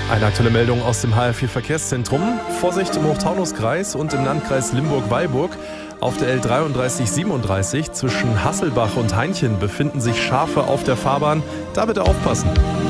Eine aktuelle Meldung aus dem HR4 Verkehrszentrum. Vorsicht im Hochtaunuskreis und im Landkreis Limburg-Weilburg. Auf der L3337 zwischen Hasselbach und Hainchen befinden sich Schafe auf der Fahrbahn. Da bitte aufpassen.